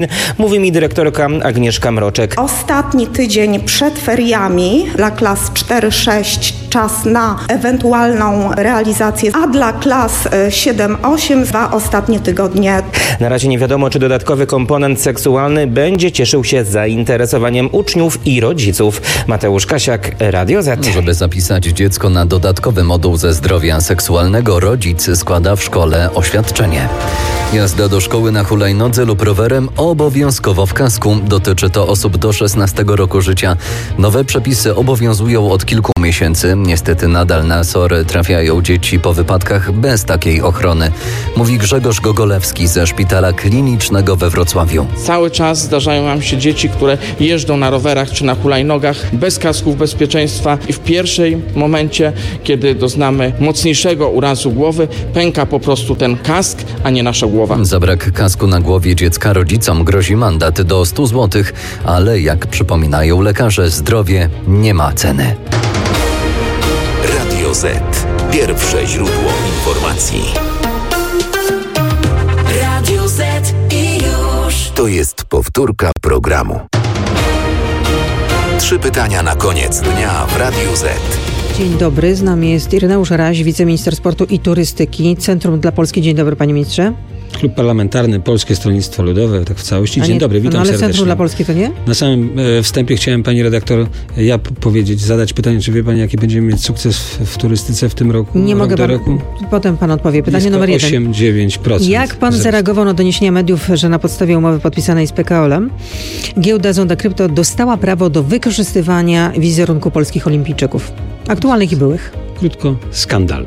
Mówi mi dyrektorka Agnieszka Mroczek. Ostatni tydzień przed feriami dla klas 4-6 czas na ewentualną realizację, a dla klas 7-8 2 ostatnie tygodnie. Na razie nie wiadomo, czy dodatkowy komponent seksualny będzie cieszył się zainteresowaniem uczniów i rodziców. Mateusz Kasiak, Radio Z. Żeby zapisać dziecko na dodatkowy moduł ze zdrowia seksualnego, rodzic składa w szkole oświadczenie. Jazda do szkoły na hulajnodze lub rowerem obowiązkowo w kasku. Dotyczy to osób do 16 roku życia. Nowe przepisy obowiązują od kilku miesięcy. Niestety nadal na SOR trafiają dzieci po wypadkach bez takiej ochrony. Mówi Grzegorz Gogolewski ze Szpitala Klinicznego we Wrocławiu. Cały czas zdarzają nam się dzieci, które jeżdżą na rowerach czy na hulajnogach bez kasków bezpieczeństwa i w pierwszym momencie, kiedy doznamy mocniejszego urazu głowy, pęka po prostu ten kask, a nie nasza głowa. Za brak kasku na głowie dziecka rodzicom grozi mandat do 100 zł, ale jak przypominają lekarze, zdrowie nie ma ceny. Radio Z. Pierwsze źródło informacji. Radio Z i już. To jest powtórka programu. 3 pytania na koniec dnia w Radiu Z. Dzień dobry, z nami jest Ireneusz Raś, wiceminister sportu i turystyki, Centrum dla Polski. Dzień dobry, panie ministrze. Klub Parlamentarny Polskie Stronnictwo Ludowe, tak w całości. Dzień dobry, witam serdecznie. Ale Centrum dla Polski to nie? Na samym wstępie chciałem pani redaktor zadać pytanie, czy wie pani, jaki będziemy mieć sukces w turystyce w tym roku? Nie mogę potem pan odpowie. Pytanie numer 1. 8-9%. Jak pan zareagował na doniesienia mediów, że na podstawie umowy podpisanej z PKO-em giełda Zonda Krypto dostała prawo do wykorzystywania wizerunku polskich olimpijczyków? Aktualnych i byłych. Krótko, skandal.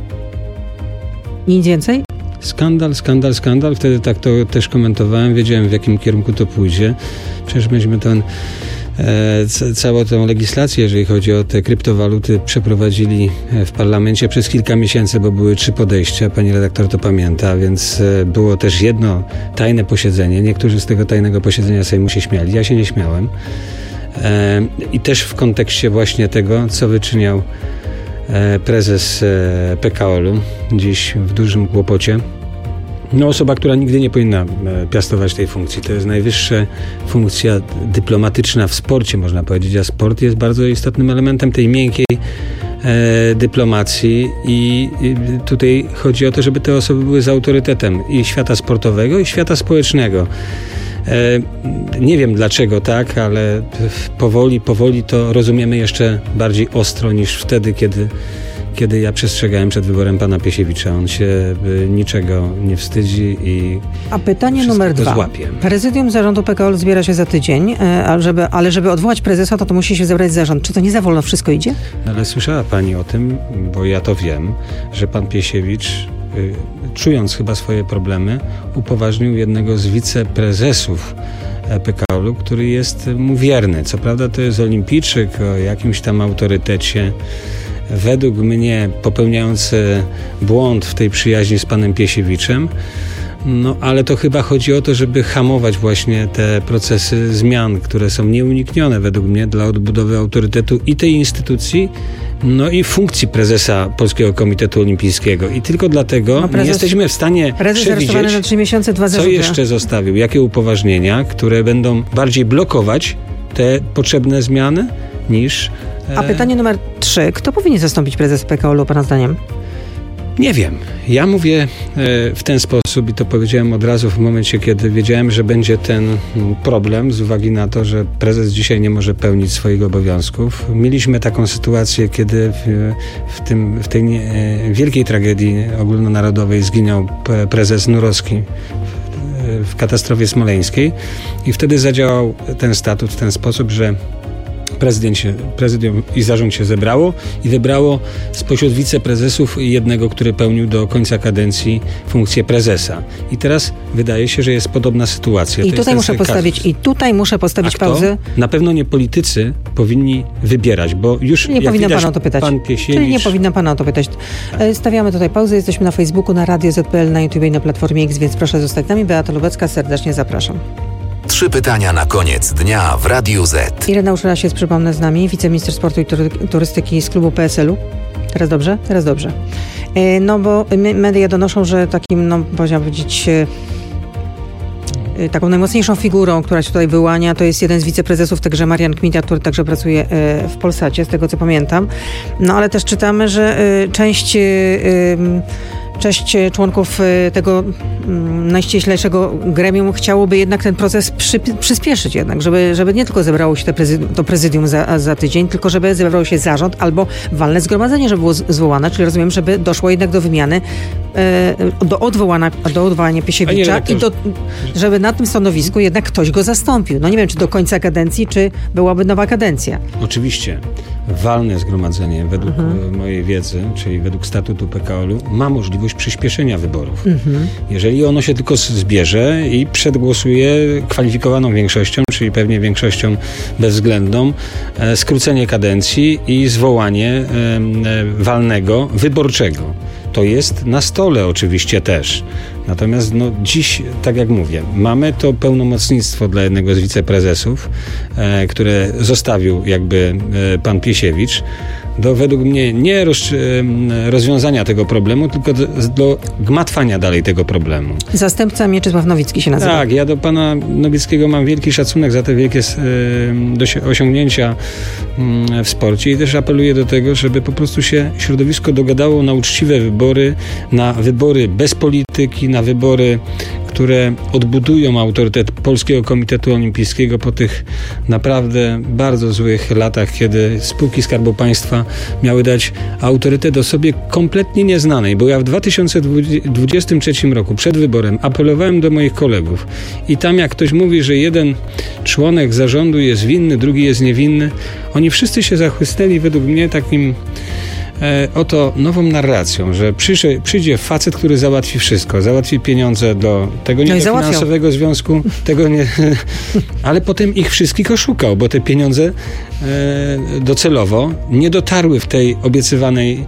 Nic więcej? Skandal. Wtedy tak to też komentowałem. Wiedziałem, w jakim kierunku to pójdzie. Przecież myśmy całą tę legislację, jeżeli chodzi o te kryptowaluty, przeprowadzili w parlamencie przez kilka miesięcy, bo były 3 podejścia. Pani redaktor to pamięta, więc było też jedno tajne posiedzenie. Niektórzy z tego tajnego posiedzenia Sejmu się śmiali. Ja się nie śmiałem. I też w kontekście właśnie tego, co wyczyniał prezes PKO-u dziś w dużym kłopocie. Osoba, która nigdy nie powinna piastować tej funkcji. To jest najwyższa funkcja dyplomatyczna w sporcie, można powiedzieć, a sport jest bardzo istotnym elementem tej miękkiej dyplomacji i tutaj chodzi o to, żeby te osoby były z autorytetem i świata sportowego, i świata społecznego. Nie wiem dlaczego tak, ale powoli to rozumiemy jeszcze bardziej ostro niż wtedy, kiedy ja przestrzegałem przed wyborem pana Piesiewicza. On się niczego nie wstydzi i a pytanie numer 2. Złapie. Prezydium zarządu PKO zbiera się za tydzień, ale żeby odwołać prezesa, to musi się zebrać zarząd. Czy to nie za wolno wszystko idzie? Ale słyszała pani o tym, bo ja to wiem, że pan Piesiewicz, czując chyba swoje problemy, upoważnił jednego z wiceprezesów PKO-u, który jest mu wierny. Co prawda to jest olimpijczyk o jakimś tam autorytecie, według mnie popełniający błąd w tej przyjaźni z panem Piesiewiczem, ale to chyba chodzi o to, żeby hamować właśnie te procesy zmian, które są nieuniknione według mnie dla odbudowy autorytetu i tej instytucji, i funkcji prezesa Polskiego Komitetu Olimpijskiego. I tylko dlatego nie jesteśmy w stanie przewidzieć, na 3 miesiące, 2 zarzuty. Co jeszcze zostawił, jakie upoważnienia, które będą bardziej blokować te potrzebne zmiany niż... A pytanie numer 3. Kto powinien zastąpić prezes PKO-u, pana zdaniem? Nie wiem. Ja mówię w ten sposób i to powiedziałem od razu w momencie, kiedy wiedziałem, że będzie ten problem z uwagi na to, że prezes dzisiaj nie może pełnić swoich obowiązków. Mieliśmy taką sytuację, kiedy w tej wielkiej tragedii ogólnonarodowej zginął prezes Nurowski w katastrofie smoleńskiej i wtedy zadziałał ten statut w ten sposób, że prezydium i zarząd się zebrało i wybrało spośród wiceprezesów jednego, który pełnił do końca kadencji funkcję prezesa. I teraz wydaje się, że jest podobna sytuacja. I tutaj muszę postawić pauzę. Na pewno nie politycy powinni wybierać, bo już nie powinna pana o to pytać. Pan Piesiewicz... Czyli nie powinna pana o to pytać. Stawiamy tutaj pauzę. Jesteśmy na Facebooku, na Radio Z.pl, na YouTube i na Platformie X, więc proszę zostać z nami. Beata Lubecka, serdecznie zapraszam. 3 pytania na koniec dnia w Radiu Z. Ireneusz Raś jest, przypomnę, z nami, wiceminister sportu i turystyki z klubu PSL-u. Teraz dobrze? Teraz dobrze. Bo media donoszą, że takim, można powiedzieć, taką najmocniejszą figurą, która się tutaj wyłania, to jest jeden z wiceprezesów, także Marian Kmita, który także pracuje w Polsacie, z tego co pamiętam. No ale też czytamy, że część członków tego najściślejszego gremium chciałoby jednak ten proces przyspieszyć jednak, żeby nie tylko zebrało się to prezydium za tydzień, tylko żeby zebrał się zarząd albo walne zgromadzenie, żeby było zwołane, czyli rozumiem, żeby doszło jednak do wymiany, do odwołania Piesiewicza i żeby na tym stanowisku jednak ktoś go zastąpił. No nie wiem, czy do końca kadencji, czy byłaby nowa kadencja. Oczywiście. Walne zgromadzenie, według mojej wiedzy, czyli według statutu PKOL-u, ma możliwość przyspieszenia wyborów. Jeżeli ono się tylko zbierze i przedgłosuje kwalifikowaną większością, czyli pewnie większością bezwzględną, skrócenie kadencji i zwołanie walnego, wyborczego. To jest na stole oczywiście też. Natomiast dziś, tak jak mówię, mamy to pełnomocnictwo dla jednego z wiceprezesów, które zostawił jakby pan Piesiewicz, do według mnie nie rozwiązania tego problemu, tylko do gmatwania dalej tego problemu. Zastępca Mieczysław Nowicki się nazywa. Tak, ja do pana Nowickiego mam wielki szacunek za te wielkie osiągnięcia w sporcie i też apeluję do tego, żeby po prostu się środowisko dogadało na uczciwe wybory, na wybory bez polityki, na wybory, które odbudują autorytet Polskiego Komitetu Olimpijskiego po tych naprawdę bardzo złych latach, kiedy spółki Skarbu Państwa miały dać autorytet osobie kompletnie nieznanej, bo ja w 2023 roku przed wyborem apelowałem do moich kolegów i tam jak ktoś mówi, że jeden członek zarządu jest winny, drugi jest niewinny, oni wszyscy się zachłysnęli według mnie takim oto nową narracją, że przyjdzie facet, który załatwi wszystko, załatwi pieniądze do tego niefinansowego związku, tego nie, ale potem ich wszystkich oszukał, bo te pieniądze docelowo nie dotarły w tej obiecywanej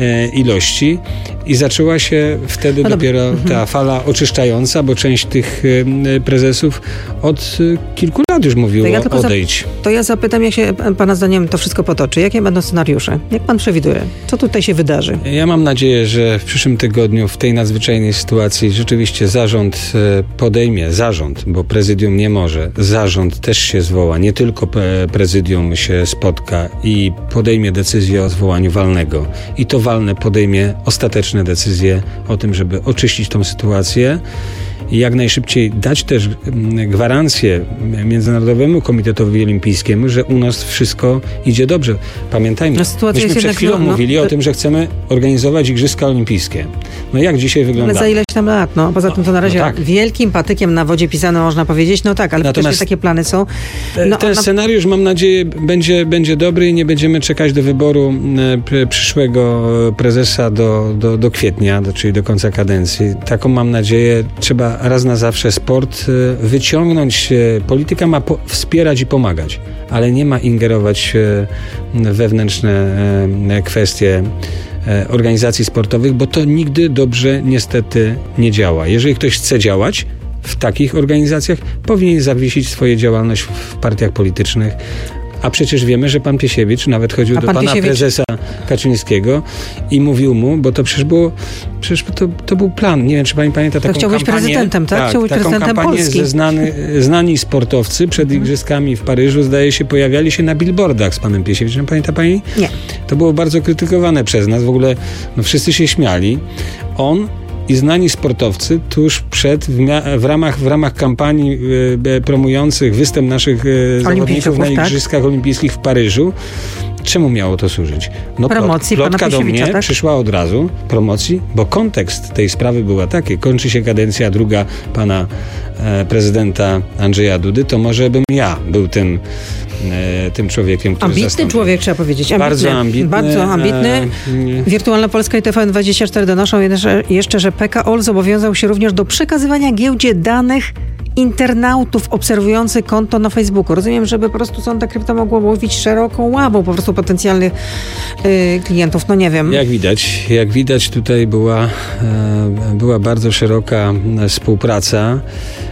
ilości i zaczęła się wtedy dopiero ta fala oczyszczająca, bo część tych prezesów od kilku lat już mówiło odejdź. To ja zapytam, jak się pana zdaniem to wszystko potoczy. Jakie będą scenariusze? Jak pan przewiduje? Co tutaj się wydarzy? Ja mam nadzieję, że w przyszłym tygodniu w tej nadzwyczajnej sytuacji rzeczywiście zarząd podejmie, bo prezydium nie może. Zarząd też się zwoła, nie tylko prezydium się spotka i podejmie decyzję o zwołaniu walnego. I to walne podejmie ostateczne decyzje o tym, żeby oczyścić tą sytuację i jak najszybciej dać też gwarancję Międzynarodowemu Komitetowi Olimpijskiemu, że u nas wszystko idzie dobrze. Pamiętajmy, myśmy przed chwilą mówili o tym, że chcemy organizować Igrzyska Olimpijskie. No jak dzisiaj wygląda? Ale za ileś tam lat, poza tym to na razie wielkim patykiem na wodzie pisane można powiedzieć, ale natomiast takie plany są. Ten scenariusz, mam nadzieję, będzie dobry i nie będziemy czekać do wyboru przyszłego prezesa do kwietnia, czyli do końca kadencji. Taką mam nadzieję. Trzeba raz na zawsze sport wyciągnąć. Polityka ma wspierać i pomagać, ale nie ma ingerować w wewnętrzne kwestie organizacji sportowych, bo to nigdy dobrze niestety nie działa. Jeżeli ktoś chce działać w takich organizacjach, powinien zawiesić swoją działalność w partiach politycznych. A przecież wiemy, że pan Piesiewicz nawet chodził do pana prezesa Kaczyńskiego i mówił mu, bo to przecież to był plan. Nie wiem, czy pani pamięta taką kampanię. Chciał być prezydentem, tak? Chciał być prezydentem Polski. Znani sportowcy przed igrzyskami w Paryżu, zdaje się, pojawiali się na billboardach z panem Piesiewiczem. Pamięta pani? Nie. To było bardzo krytykowane przez nas. W ogóle wszyscy się śmiali. On i znani sportowcy tuż w ramach kampanii promujących występ naszych zawodników na Igrzyskach Olimpijskich w Paryżu. Czemu miało to służyć? Promocji plotka do mnie przyszła od razu, promocji, bo kontekst tej sprawy była taki. Kończy się kadencja druga pana prezydenta Andrzeja Dudy, to może bym ja był tym człowiekiem, który ambitny człowiek, trzeba powiedzieć. Bardzo ambitny. Wirtualna Polska i TVN24 donoszą jeszcze, że PKOL zobowiązał się również do przekazywania giełdzie danych internautów obserwujących konto na Facebooku. Rozumiem, żeby po prostu Sonda Krypto mogła łowić szeroką ławą po prostu potencjalnych klientów. No nie wiem. Jak widać tutaj była bardzo szeroka współpraca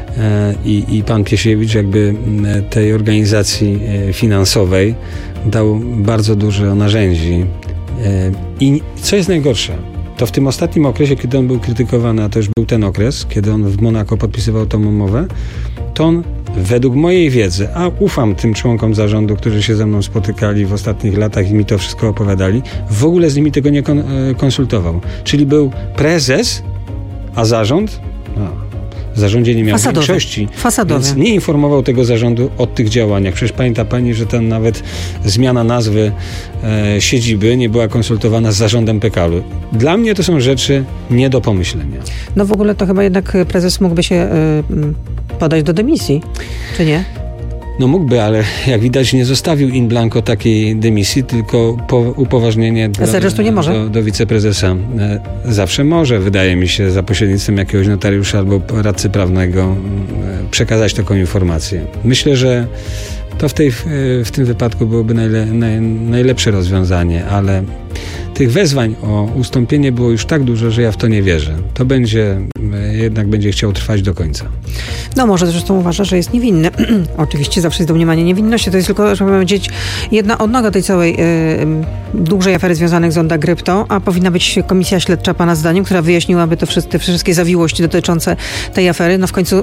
i pan Piesiewicz jakby tej organizacji finansowej dał bardzo dużo narzędzi. I co jest najgorsze? to w tym ostatnim okresie, kiedy on był krytykowany, a to już był ten okres, kiedy on w Monako podpisywał tą umowę, to on według mojej wiedzy, a ufam tym członkom zarządu, którzy się ze mną spotykali w ostatnich latach i mi to wszystko opowiadali, w ogóle z nimi tego nie konsultował. Czyli był prezes, a zarząd? W zarządzie nie miał większości, więc nie informował tego zarządu o tych działaniach. Przecież pamięta pani, że tam nawet zmiana nazwy siedziby nie była konsultowana z zarządem PKL-u. Dla mnie to są rzeczy nie do pomyślenia. No w ogóle to chyba jednak prezes mógłby się podać do dymisji, czy nie? No mógłby, ale jak widać nie zostawił in blanco takiej dymisji, tylko upoważnienie do wiceprezesa. Zawsze może, wydaje mi się, za pośrednictwem jakiegoś notariusza albo radcy prawnego przekazać taką informację. Myślę, że to w tym wypadku byłoby najlepsze rozwiązanie, ale tych wezwań o ustąpienie było już tak dużo, że ja w to nie wierzę. To jednak będzie chciał trwać do końca. No może zresztą uważa, że jest niewinny. Oczywiście zawsze jest domniemanie niewinności. To jest tylko, żeby powiedzieć, jedna odnoga tej całej dużej afery związanych z Onda Grypto, a powinna być komisja śledcza pana zdaniem, która wyjaśniłaby te wszystkie zawiłości dotyczące tej afery. No w końcu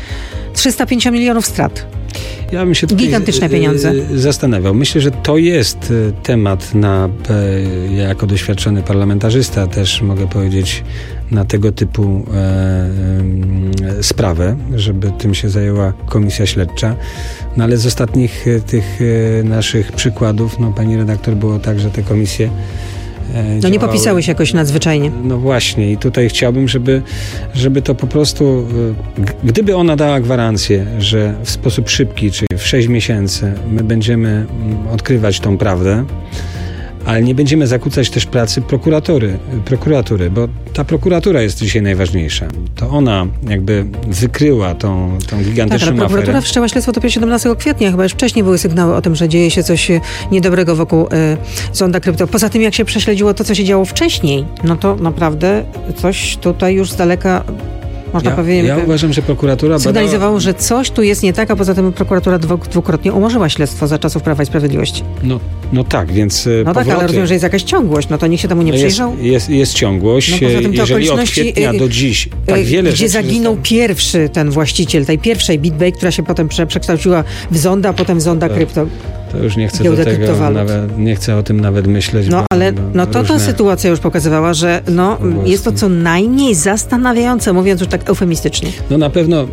350 milionów strat. Ja bym się tutaj gigantyczne pieniądze zastanawiał. Myślę, że to jest temat ja jako doświadczony parlamentarzysta też mogę powiedzieć, na tego typu sprawę, żeby tym się zajęła komisja śledcza. No ale z ostatnich tych naszych przykładów, pani redaktor, było tak, że te komisje nie popisały się jakoś nadzwyczajnie. No właśnie i tutaj chciałbym, żeby to po prostu, gdyby ona dała gwarancję, że w sposób szybki, czyli w 6 miesięcy my będziemy odkrywać tą prawdę, ale nie będziemy zakłócać też pracy prokuratury, bo ta prokuratura jest dzisiaj najważniejsza. To ona jakby wykryła tą gigantyczną aferę. Prokuratura wszczęła śledztwo dopiero 17 kwietnia. Chyba już wcześniej były sygnały o tym, że dzieje się coś niedobrego wokół Onda Grypto. Poza tym, jak się prześledziło to, co się działo wcześniej, no to naprawdę coś tutaj już z daleka można powiedzieć. Ja uważam, że prokuratura sygnalizowało, że coś tu jest nie tak, a poza tym prokuratura dwukrotnie umorzyła śledztwo za czasów Prawa i Sprawiedliwości. No tak, więc no tak, ale rozumiem, że jest jakaś ciągłość, no to nikt się temu nie przyjrzał. Jest ciągłość. No poza tym jeżeli od kwietnia do dziś tak wiele gdzie zaginął pierwszy ten właściciel tej pierwszej BitBay, która się potem przekształciła w Zonda, a potem w Zonda Krypto. To już nie chcę nie chcę o tym nawet myśleć. Ta sytuacja już pokazywała, że jest to co najmniej zastanawiające, mówiąc już tak eufemistycznie. No na pewno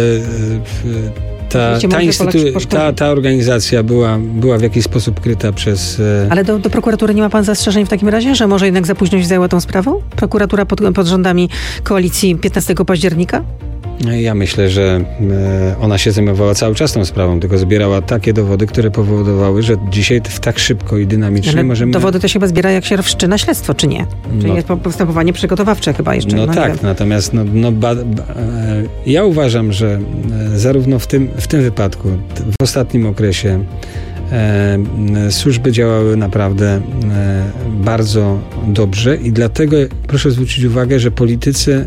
ta organizacja była w jakiś sposób kryta przez... Ale do prokuratury nie ma pan zastrzeżeń w takim razie, że może jednak za późno się zajęła tą sprawą? Prokuratura pod rządami koalicji 15 października? Ja myślę, że ona się zajmowała cały czas tą sprawą, tylko zbierała takie dowody, które powodowały, że dzisiaj tak szybko i dynamicznie możemy... Dowody to się chyba zbiera, jak się wszczyna śledztwo, czy nie? Czyli jest postępowanie przygotowawcze chyba jeszcze. No tak, natomiast ja uważam, że zarówno w tym wypadku, w ostatnim okresie służby działały naprawdę bardzo dobrze i dlatego proszę zwrócić uwagę, że politycy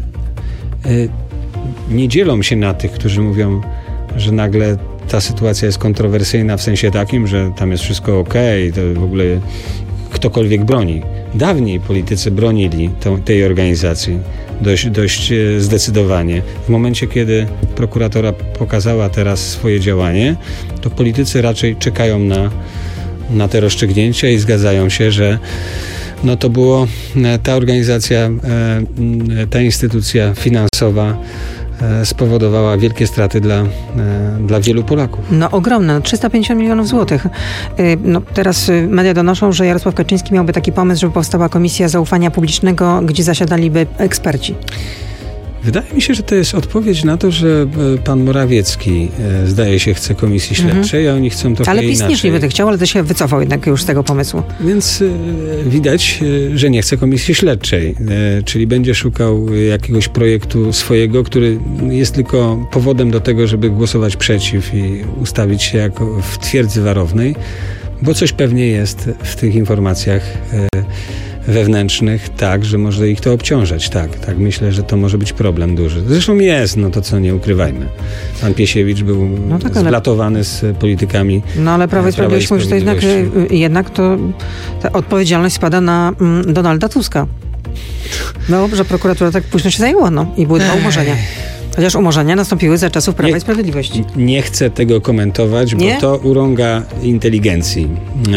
nie dzielą się na tych, którzy mówią, że nagle ta sytuacja jest kontrowersyjna w sensie takim, że tam jest wszystko okej, to w ogóle ktokolwiek broni. Dawniej politycy bronili tej organizacji dość zdecydowanie. W momencie, kiedy prokuratura pokazała teraz swoje działanie, to politycy raczej czekają na te rozstrzygnięcia i zgadzają się, że to było ta organizacja, ta instytucja finansowa spowodowała wielkie straty dla wielu Polaków. Ogromne, 350 milionów złotych. Teraz media donoszą, że Jarosław Kaczyński miałby taki pomysł, żeby powstała Komisja Zaufania Publicznego, gdzie zasiadaliby eksperci. Wydaje mi się, że to jest odpowiedź na to, że pan Morawiecki zdaje się chce komisji śledczej, a oni chcą trochę inaczej. Ale PiS nie by chciał, ale to się wycofał jednak już z tego pomysłu. Więc widać, że nie chce komisji śledczej, czyli będzie szukał jakiegoś projektu swojego, który jest tylko powodem do tego, żeby głosować przeciw i ustawić się jako w twierdzy warownej, bo coś pewnie jest w tych informacjach wewnętrznych, tak, że może ich to obciążać. Tak, myślę, że to może być problem duży. Zresztą jest, to co nie ukrywajmy. Pan Piesiewicz był zblatowany z politykami. Ale Prawo i Sprawiedliwość mówi, że to jednak ta odpowiedzialność spada na Donalda Tuska. No, że prokuratura tak późno się zajęła, i były 2 umorzenia. Chociaż umorzenia nastąpiły za czasów Prawa i Sprawiedliwości. Nie chcę tego komentować, bo to urąga inteligencji.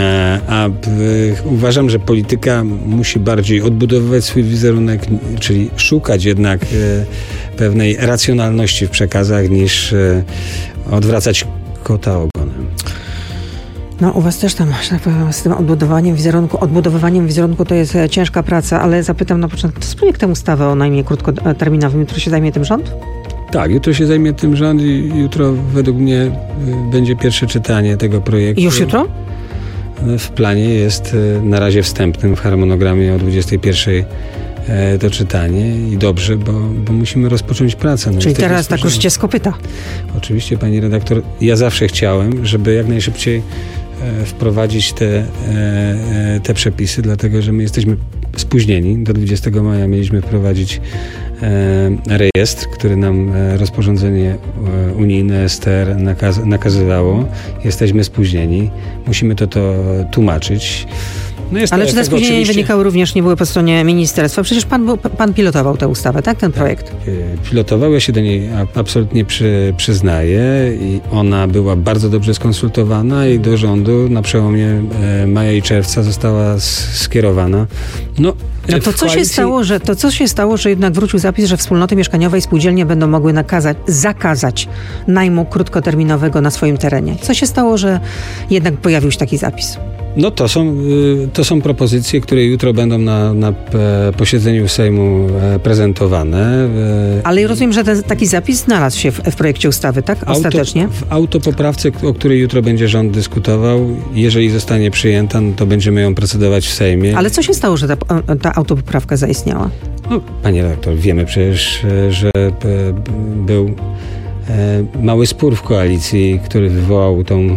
Uważam, że polityka musi bardziej odbudowywać swój wizerunek, czyli szukać jednak pewnej racjonalności w przekazach, niż odwracać kota ogonem. No, u was też tam, że tak powiem, z tym odbudowywaniem wizerunku to jest ciężka praca, ale zapytam na początku, to jest projektem ustawy o najmie krótkoterminowym, który się zajmie tym rząd? Tak, jutro się zajmie tym rząd i jutro według mnie będzie pierwsze czytanie tego projektu. I już jutro? W planie jest na razie wstępnym w harmonogramie o 21:00 to czytanie i dobrze, bo musimy rozpocząć pracę. Czyli teraz tak już cię skopyta. Oczywiście, pani redaktor, ja zawsze chciałem, żeby jak najszybciej wprowadzić te przepisy, dlatego że my jesteśmy spóźnieni. Do 20 maja mieliśmy wprowadzić rejestr, który nam rozporządzenie unijne STR nakazywało. Jesteśmy spóźnieni. Musimy to tłumaczyć. Ale czy te spóźnienia wynikały również, nie były po stronie ministerstwa? Przecież pan pilotował tę ustawę, tak? Ten projekt. Pilotował, ja się do niej absolutnie przyznaję i ona była bardzo dobrze skonsultowana i do rządu na przełomie maja i czerwca została skierowana. To co się stało, że jednak wrócił zapis, że wspólnoty mieszkaniowe i spółdzielnie będą mogły zakazać najmu krótkoterminowego na swoim terenie? Co się stało, że jednak pojawił się taki zapis? To są propozycje, które jutro będą na posiedzeniu Sejmu prezentowane. Ale rozumiem, że taki zapis znalazł się w projekcie ustawy, tak? Ostatecznie? W autopoprawce, o której jutro będzie rząd dyskutował, jeżeli zostanie przyjęta, to będziemy ją procedować w Sejmie. Ale co się stało, że ta autopoprawka zaistniała? Panie redaktor, wiemy przecież, że był mały spór w koalicji, który wywołał tą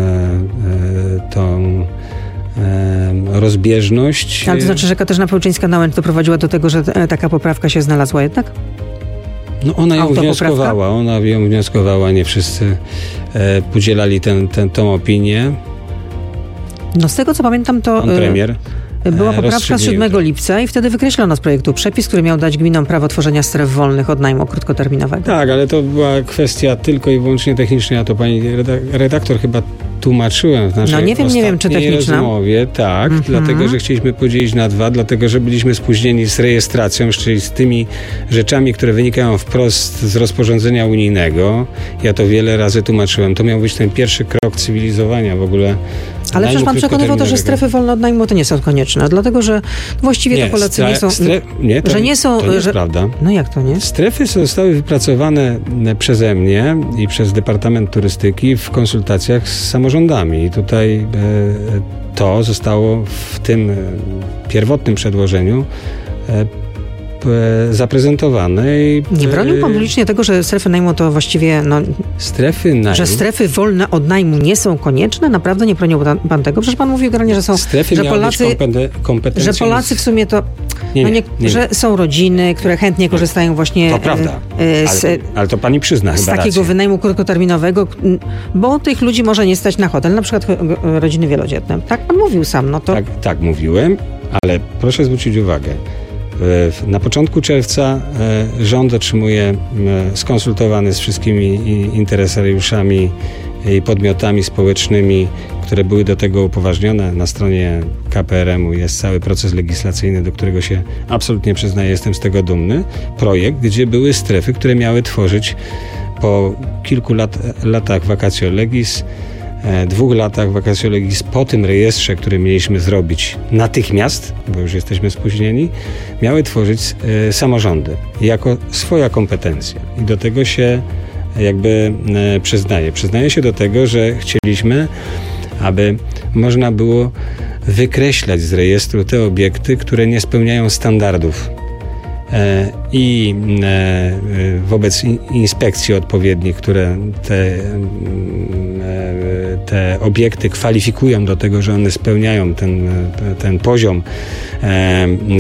rozbieżność. Ale to znaczy, że Katarzyna Pełczyńska-Nałęcz doprowadziła do tego, że taka poprawka się znalazła jednak? Ona ją wnioskowała, nie wszyscy podzielali tą opinię. Z tego co pamiętam, to pan premier była poprawka z 7 lipca i wtedy wykreślono z projektu przepis, który miał dać gminom prawo tworzenia stref wolnych od najmu krótkoterminowego. Tak, ale to była kwestia tylko i wyłącznie techniczna. To pani redaktor chyba tłumaczyłem w naszej nie wiem, czy techniczna. Rozmowie. Tak, dlatego, że chcieliśmy podzielić na 2, dlatego, że byliśmy spóźnieni z rejestracją, czyli z tymi rzeczami, które wynikają wprost z rozporządzenia unijnego. Ja to wiele razy tłumaczyłem. To miał być ten pierwszy krok cywilizowania w ogóle. Ale przecież pan przekonywał to, że strefy wolne od najmu to nie są konieczne, dlatego, że właściwie to Polacy nie są... To nie jest prawda. No jak to nie? Strefy zostały wypracowane przeze mnie i przez Departament Turystyki w konsultacjach z samorządami. I tutaj to zostało w tym pierwotnym przedłożeniu zaprezentowane. Nie bronił pan publicznie tego, że strefy najmu to właściwie... Strefy najmu? Że strefy wolne od najmu nie są konieczne? Naprawdę nie bronił pan tego? Przecież pan mówił generalnie, że są... Strefy że Polacy w sumie to... Że są rodziny, które chętnie korzystają właśnie... To prawda, ale to pani przyzna chyba z takiego wynajmu krótkoterminowego, bo tych ludzi może nie stać na hotel, na przykład rodziny wielodzietne. Tak pan mówił sam, Tak mówiłem, ale proszę zwrócić uwagę. Na początku czerwca rząd otrzymuje skonsultowany z wszystkimi interesariuszami i podmiotami społecznymi, które były do tego upoważnione. Na stronie KPRM-u jest cały proces legislacyjny, do którego się absolutnie przyznaję, jestem z tego dumny. Projekt, gdzie były strefy, które miały tworzyć po kilku latach vacatio legis, 2 latach vacatio legis po tym rejestrze, który mieliśmy zrobić natychmiast, bo już jesteśmy spóźnieni, miały tworzyć samorządy jako swoja kompetencja. I do tego się jakby przyznaję. Przyznaję się do tego, że chcieliśmy, aby można było wykreślać z rejestru te obiekty, które nie spełniają standardów i wobec inspekcji odpowiednich, które te obiekty kwalifikują do tego, że one spełniają ten poziom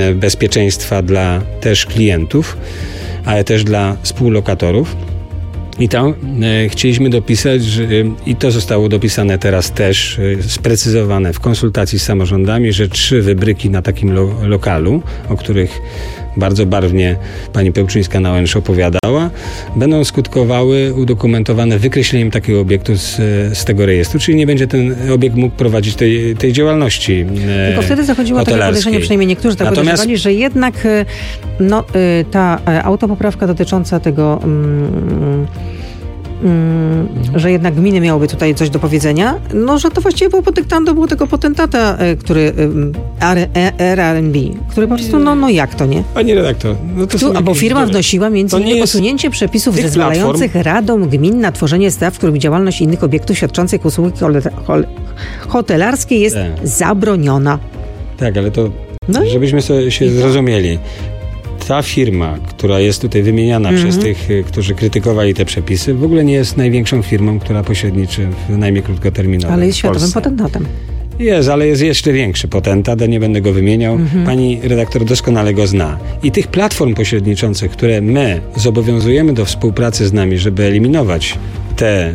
bezpieczeństwa dla też klientów, ale też dla współlokatorów. I tam chcieliśmy dopisać, i to zostało dopisane teraz też, sprecyzowane w konsultacji z samorządami, że 3 wybryki na takim lokalu, o których bardzo barwnie pani Pełczyńska-Nałęcz opowiadała, będą skutkowały udokumentowane wykreśleniem takiego obiektu z tego rejestru, czyli nie będzie ten obiekt mógł prowadzić tej działalności Tylko wtedy zachodziło takie podejrzenie, przynajmniej niektórzy tak podejrzewali, że jednak ta autopoprawka dotycząca tego, że jednak gminy miałyby tutaj coś do powiedzenia, że to właściwie było podyktando było tego potentata, który RRNB, który po prostu, jak to nie? Pani redaktor, bo firma wnosiła między innymi posunięcie przepisów zezwalających radom gmin na tworzenie stref, w których działalność innych obiektów świadczących usługi hotelarskie jest zabroniona. Tak, ale to, żebyśmy sobie się zrozumieli. Ta firma, która jest tutaj wymieniana przez tych, którzy krytykowali te przepisy, w ogóle nie jest największą firmą, która pośredniczy w najmie krótkoterminowym. Ale jest światowym potentatem. Jest, ale jest jeszcze większy potentat, nie będę go wymieniał. Pani redaktor doskonale go zna. I tych platform pośredniczących, które my zobowiązujemy do współpracy z nami, żeby eliminować te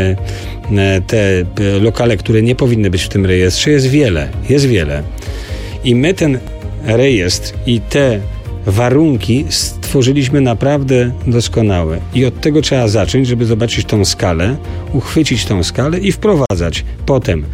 lokale, które nie powinny być w tym rejestrze, jest wiele. I my ten rejestr i te warunki stworzyliśmy naprawdę doskonałe. I od tego trzeba zacząć, żeby zobaczyć tą skalę, uchwycić tą skalę i wprowadzać potem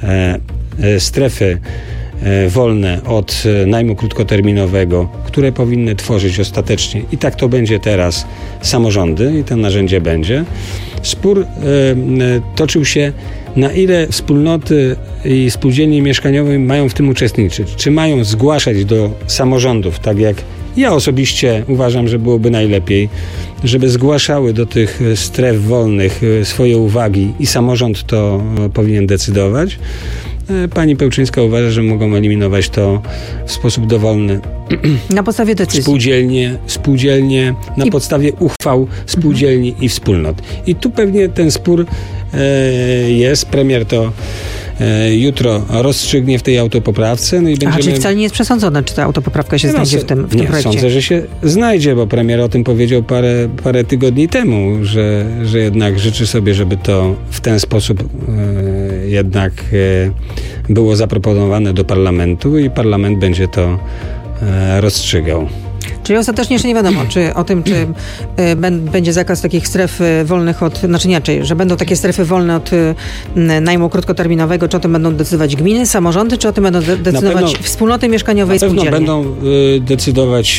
strefy wolne od najmu krótkoterminowego, które powinny tworzyć ostatecznie, i tak to będzie teraz, samorządy, i to narzędzie będzie. Spór toczył się, na ile wspólnoty i spółdzielnie mieszkaniowe mają w tym uczestniczyć. Czy mają zgłaszać do samorządów, tak jak ja osobiście uważam, że byłoby najlepiej, żeby zgłaszały do tych stref wolnych swoje uwagi i samorząd to powinien decydować. Pani Pełczyńska uważa, że mogą eliminować to w sposób dowolny. Na podstawie decyzji. Spółdzielnie na podstawie uchwał spółdzielni i wspólnot. I tu pewnie ten spór jest. Premier to jutro rozstrzygnie w tej autopoprawce. No i będziemy... czyli wcale nie jest przesądzone, czy ta autopoprawka się znajdzie w tym projekcie? Sądzę, że się znajdzie, bo premier o tym powiedział parę tygodni temu, że jednak życzy sobie, żeby to w ten sposób jednak było zaproponowane do parlamentu i parlament będzie to rozstrzygał. Czyli ostatecznie jeszcze nie wiadomo, czy będzie zakaz takich stref wolnych że będą takie strefy wolne od najmu krótkoterminowego, czy o tym będą decydować gminy, samorządy, czy o tym będą decydować wspólnoty mieszkaniowe i spółdzielnie? Na pewno będą decydować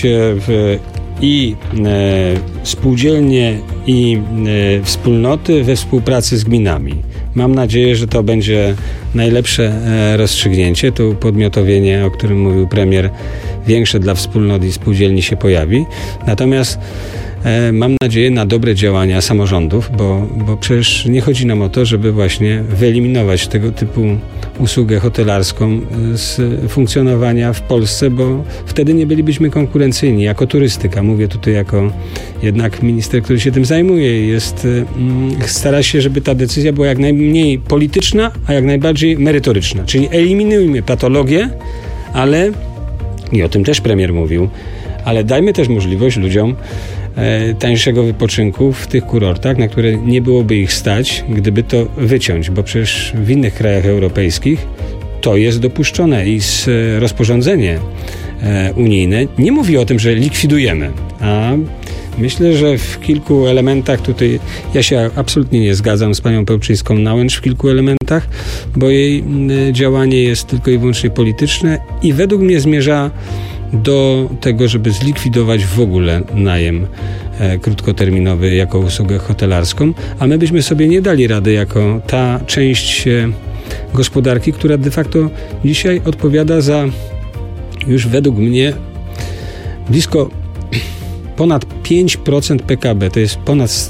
i spółdzielnie, i wspólnoty we współpracy z gminami. Mam nadzieję, że to będzie najlepsze rozstrzygnięcie. Tu podmiotowienie, o którym mówił premier, większe dla wspólnot i spółdzielni się pojawi. Natomiast mam nadzieję na dobre działania samorządów, bo przecież nie chodzi nam o to, żeby właśnie wyeliminować tego typu usługę hotelarską z funkcjonowania w Polsce, bo wtedy nie bylibyśmy konkurencyjni jako turystyka. Mówię tutaj jako jednak minister, który się tym zajmuje. Stara się, żeby ta decyzja była jak najmniej polityczna, a jak najbardziej merytoryczna. Czyli eliminujmy patologię, ale, i o tym też premier mówił, ale dajmy też możliwość ludziom tańszego wypoczynku w tych kurortach, na które nie byłoby ich stać, gdyby to wyciąć, bo przecież w innych krajach europejskich to jest dopuszczone i rozporządzenie unijne nie mówi o tym, że likwidujemy, a myślę, że w kilku elementach tutaj ja się absolutnie nie zgadzam z panią Pełczyńską-Nałęcz w kilku elementach, bo jej działanie jest tylko i wyłącznie polityczne i według mnie zmierza do tego, żeby zlikwidować w ogóle najem krótkoterminowy jako usługę hotelarską, a my byśmy sobie nie dali rady jako ta część gospodarki, która de facto dzisiaj odpowiada za już według mnie blisko ponad 5% PKB, to jest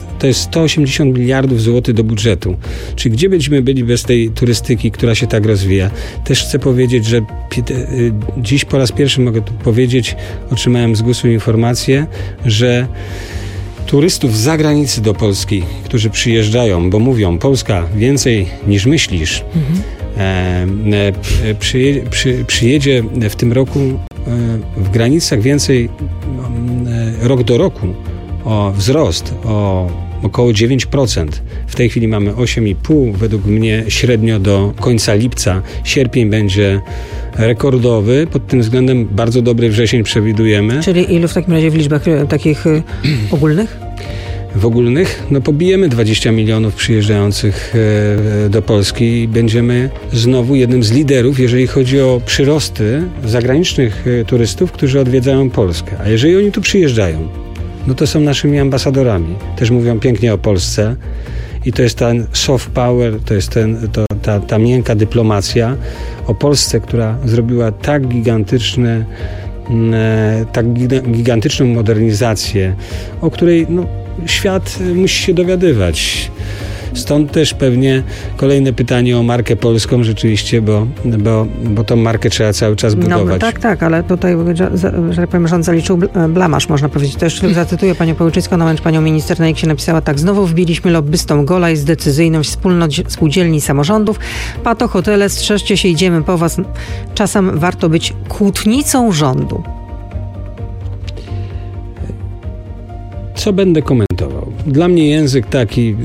180 miliardów złotych do budżetu. Czyli gdzie byśmy byli bez tej turystyki, która się tak rozwija? Też chcę powiedzieć, że dziś po raz pierwszy mogę tu powiedzieć, otrzymałem z GUS-u informację, że turystów z zagranicy do Polski, którzy przyjeżdżają, bo mówią, Polska więcej niż myślisz, przyjedzie w tym roku w granicach więcej rok do roku o wzrost o około 9%. W tej chwili mamy 8,5%. Według mnie średnio do końca lipca. Sierpień będzie rekordowy. Pod tym względem bardzo dobry wrzesień przewidujemy. Czyli ilu w takim razie w liczbach takich ogólnych? W ogólnych, pobijemy 20 milionów przyjeżdżających do Polski i będziemy znowu jednym z liderów, jeżeli chodzi o przyrosty zagranicznych turystów, którzy odwiedzają Polskę. A jeżeli oni tu przyjeżdżają, to są naszymi ambasadorami. Też mówią pięknie o Polsce i to jest ten soft power, to jest ta miękka dyplomacja o Polsce, która zrobiła tak gigantyczną modernizację, o której świat musi się dowiadywać. Stąd też pewnie kolejne pytanie o markę polską rzeczywiście, bo tą markę trzeba cały czas budować. Tak, ale tutaj, że tak powiem, rząd zaliczył blamaż, można powiedzieć. To jeszcze zacytuję panią Pełczycką, panią minister na X napisała tak: znowu wbiliśmy lobbystom gola i z decyzyjność wspólnot spółdzielni samorządów. Pato, hotele, strzeżcie się, idziemy po was. Czasem warto być kłótnicą rządu. Co będę komentował? Dla mnie język taki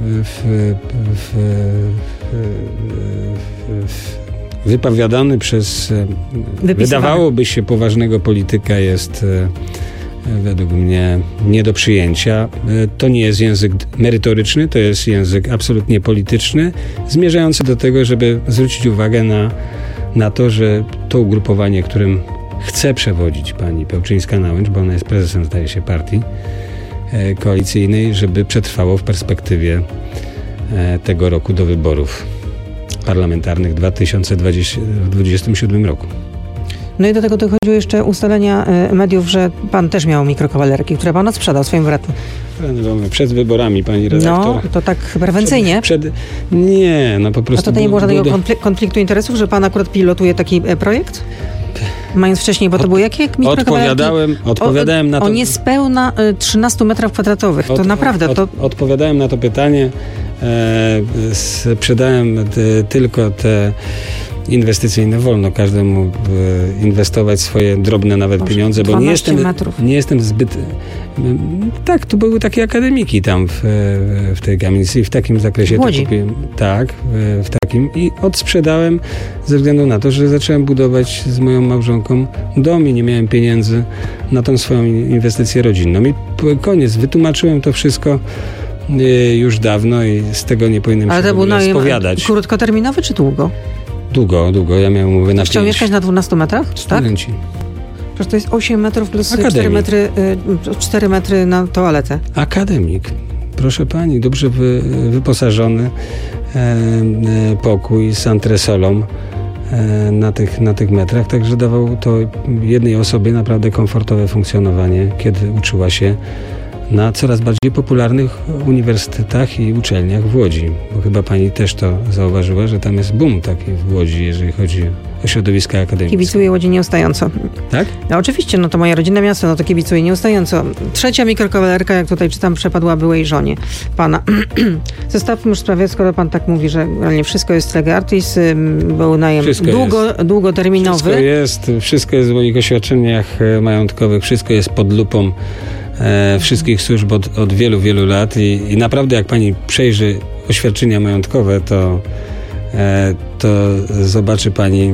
wypowiadany przez wydawałoby się poważnego polityka jest według mnie nie do przyjęcia. To nie jest język merytoryczny, to jest język absolutnie polityczny, zmierzający do tego, żeby zwrócić uwagę na to, że to ugrupowanie, którym chce przewodzić pani Pełczyńska-Nałęcz, bo ona jest prezesem, zdaje się, partii koalicyjnej, żeby przetrwało w perspektywie tego roku do wyborów parlamentarnych w 2027 roku. No i do tego dochodziło jeszcze ustalenia mediów, że pan też miał mikrokawalerki, które pan sprzedał swoim bratem. Przed wyborami, pani redaktor. To tak prewencyjnie? Nie, po prostu... A to nie było żadnego konfliktu interesów, że pan akurat pilotuje taki projekt? Mając wcześniej, bo to były jakie mikrokawalerki? Odpowiadałem na to... O niespełna 13 metrów kwadratowych. To naprawdę... Odpowiadałem na to pytanie. Sprzedałem tylko te inwestycyjne. Wolno każdemu inwestować swoje drobne nawet pieniądze, bo nie jestem zbyt... Tak, to były takie akademiki tam w tej kamienicy i w takim zakresie w Łodzi. To kupiłem. Tak, w takim i odsprzedałem ze względu na to, że zacząłem budować z moją małżonką dom i nie miałem pieniędzy na tą swoją inwestycję rodzinną. I koniec, wytłumaczyłem to wszystko już dawno i z tego nie powinienem się spowiadać. Krótkoterminowy czy długo? Długo. Ja miałem umowę na 5. Chciał mieszkać na 12 metrach? Studenci. Tak? Przecież to jest 8 metrów plus 4 metry na toaletę. Akademik. Proszę pani, dobrze wyposażony pokój z antresolą na tych metrach, także dawał to jednej osobie naprawdę komfortowe funkcjonowanie, kiedy uczyła się na coraz bardziej popularnych uniwersytetach i uczelniach w Łodzi. Bo chyba pani też to zauważyła, że tam jest boom taki w Łodzi, jeżeli chodzi o środowiska akademickie. Kibicuję Łodzi nieustająco. Tak? No oczywiście, to moje rodzinne miasto, to kibicuję nieustająco. Trzecia mikrokawalerka, jak tutaj czytam, przepadła byłej żonie pana. Zostawmy już sprawę, skoro pan tak mówi, że realnie wszystko jest lege artis, był najem długoterminowy. Wszystko jest w moich oświadczeniach majątkowych, wszystko jest pod lupą wszystkich służb od wielu, wielu lat i naprawdę jak pani przejrzy oświadczenia majątkowe, to zobaczy pani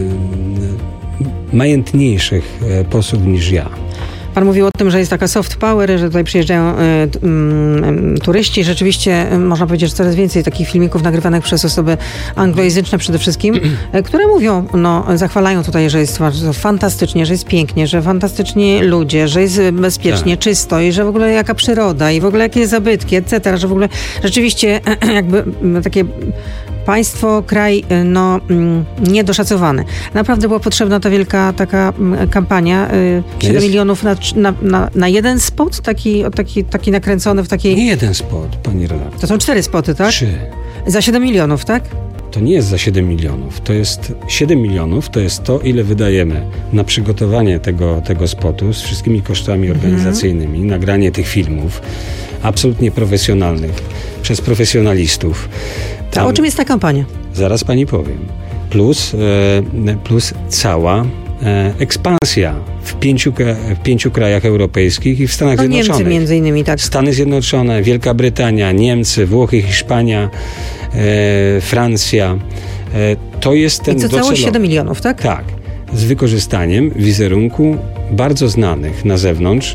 majętniejszych posłów niż ja. Pan mówił o tym, że jest taka soft power, że tutaj przyjeżdżają turyści. Rzeczywiście można powiedzieć, że coraz więcej takich filmików nagrywanych przez osoby anglojęzyczne przede wszystkim, które mówią, zachwalają tutaj, że jest fantastycznie, że jest pięknie, że fantastycznie ludzie, że jest bezpiecznie, czysto i że w ogóle jaka przyroda i w ogóle jakie zabytki, etc., że w ogóle rzeczywiście jakby takie państwo, kraj niedoszacowany. Naprawdę była potrzebna ta wielka taka kampania. 7 milionów na jeden spot? Taki nakręcony w takiej... Nie jeden spot, pani redaktor. To są 4 spoty, tak? 3. Za 7 milionów, tak? To nie jest za 7 milionów. To jest 7 milionów, to jest to, ile wydajemy na przygotowanie tego spotu z wszystkimi kosztami organizacyjnymi, nagranie tych filmów absolutnie profesjonalnych, przez profesjonalistów. A o czym jest ta kampania? Zaraz pani powiem. Plus cała ekspansja w 5 krajach europejskich i w Stanach Zjednoczonych. Niemcy między innymi, tak. Stany Zjednoczone, Wielka Brytania, Niemcy, Włochy, Hiszpania, Francja. To jest ten docelowy. I to całość 7 milionów, tak? Tak. Z wykorzystaniem wizerunku bardzo znanych na zewnątrz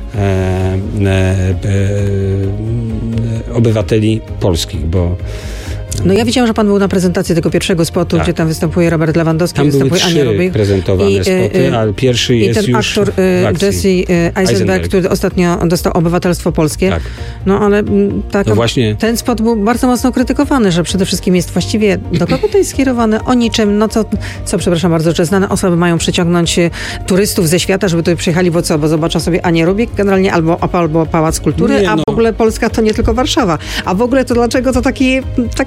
obywateli polskich, bo no ja widziałam, że pan był na prezentacji tego pierwszego spotu, gdzie tam występuje Robert Lewandowski, tam występuje Ania Rubik. Były 3 prezentowane spoty, ale pierwszy jest już i ten aktor Jesse Eisenberg, który ostatnio dostał obywatelstwo polskie. Tak. No ale właśnie ten spot był bardzo mocno krytykowany, że przede wszystkim jest właściwie do kogo to jest skierowane? O niczym. No co przepraszam bardzo, że znane osoby mają przyciągnąć turystów ze świata, żeby tutaj przyjechali, bo zobaczą sobie Anię Rubik generalnie albo Pałac Kultury, w ogóle Polska to nie tylko Warszawa. A w ogóle to dlaczego to takie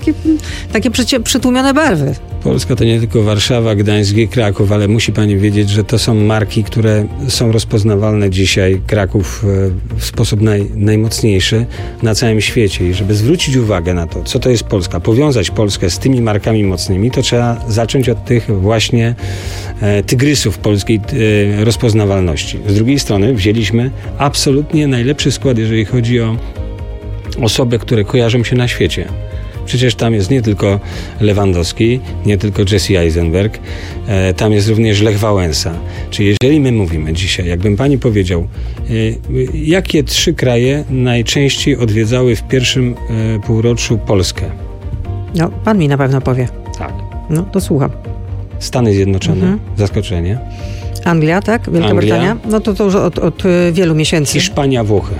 przytłumione barwy? Polska to nie tylko Warszawa, Gdańsk i Kraków, ale musi pani wiedzieć, że to są marki, które są rozpoznawalne dzisiaj. Kraków w sposób najmocniejszy na całym świecie. I żeby zwrócić uwagę na to, co to jest Polska, powiązać Polskę z tymi markami mocnymi, to trzeba zacząć od tych właśnie tygrysów polskiej rozpoznawalności. Z drugiej strony wzięliśmy absolutnie najlepszy skład, jeżeli chodzi o osoby, które kojarzą się na świecie. Przecież tam jest nie tylko Lewandowski, nie tylko Jesse Eisenberg, tam jest również Lech Wałęsa. Czyli jeżeli my mówimy dzisiaj, jakbym pani powiedział, jakie 3 kraje najczęściej odwiedzały w pierwszym półroczu Polskę? No, pan mi na pewno powie. Tak. No, to słucham. Stany Zjednoczone, zaskoczenie. Anglia, tak? Wielka Brytania? No to już od wielu miesięcy. Hiszpania, Włochy.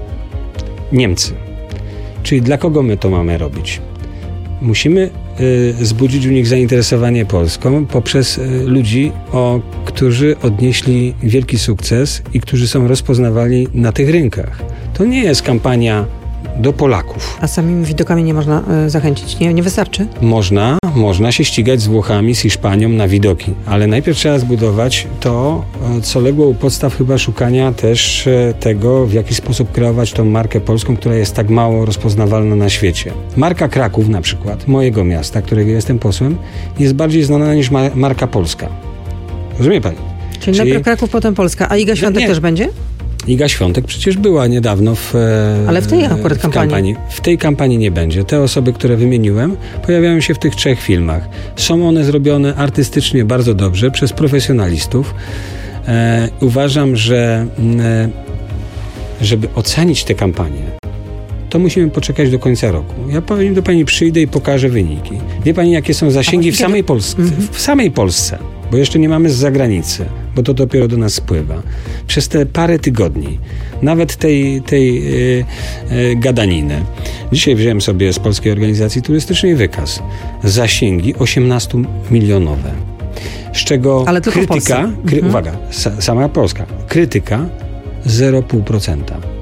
Niemcy. Czyli dla kogo my to mamy robić? Musimy zbudzić u nich zainteresowanie Polską poprzez ludzi, którzy odnieśli wielki sukces i którzy są rozpoznawani na tych rynkach. To nie jest kampania do Polaków. A samymi widokami nie można zachęcić? Nie wystarczy? Można się ścigać z Włochami, z Hiszpanią na widoki, ale najpierw trzeba zbudować to, co legło u podstaw chyba szukania też tego, w jaki sposób kreować tą markę polską, która jest tak mało rozpoznawalna na świecie. Marka Kraków na przykład, mojego miasta, którego jestem posłem, jest bardziej znana niż marka polska. Rozumie pani? Czyli najpierw Kraków, potem Polska. A Iga Świątek też będzie? Iga Świątek przecież była niedawno ale w tej akurat kampanii. W tej kampanii nie będzie. Te osoby, które wymieniłem, pojawiają się w tych 3 filmach. Są one zrobione artystycznie bardzo dobrze przez profesjonalistów. Uważam, że żeby ocenić te kampanie, to musimy poczekać do końca roku. Ja do pani przyjdę i pokażę wyniki. Wie pani, jakie są zasięgi w samej Polsce? W samej Polsce. Bo jeszcze nie mamy z zagranicy, bo to dopiero do nas spływa. Przez te parę tygodni, nawet tej gadaniny. Dzisiaj wziąłem sobie z Polskiej Organizacji Turystycznej wykaz. Zasięgi 18-milionowe. Z czego ale tylko krytyka, uwaga, sama Polska, krytyka 0,5%.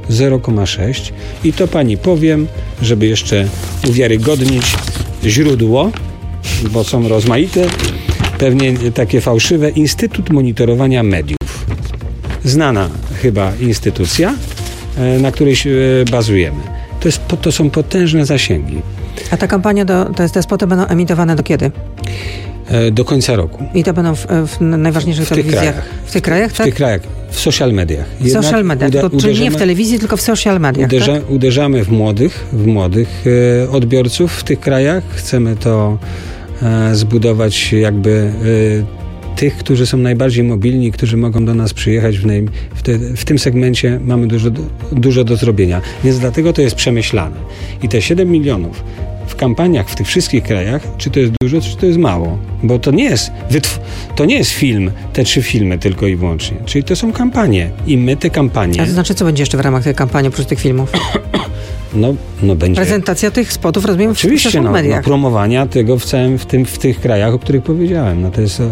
0,6 i to pani powiem, żeby jeszcze uwiarygodnić źródło, bo są rozmaite, pewnie takie fałszywe, Instytut Monitorowania Mediów. Znana chyba instytucja, na której bazujemy. To są potężne zasięgi. A ta kampania, te spoty będą emitowane do kiedy? Do końca roku. I to będą w najważniejszych telewizjach? W tych krajach, tak? W tych krajach, w social mediach. W social mediach, czyli nie w telewizji, tylko w social mediach, tak? Uderzamy w młodych odbiorców w tych krajach. Chcemy to zbudować jakby tych, którzy są najbardziej mobilni, którzy mogą do nas przyjechać. W tym segmencie mamy dużo do zrobienia. Więc dlatego to jest przemyślane. I te 7 milionów w kampaniach w tych wszystkich krajach, czy to jest dużo, czy to jest mało? Bo to nie jest film, te 3 filmy tylko i wyłącznie. Czyli to są kampanie. I my te kampanie... A to znaczy, co będzie jeszcze w ramach tej kampanii oprócz tych filmów? No będzie... Prezentacja tych spotów, rozumiem, oczywiście, w social mediach. Promowania tego w tych krajach, o których powiedziałem. To jest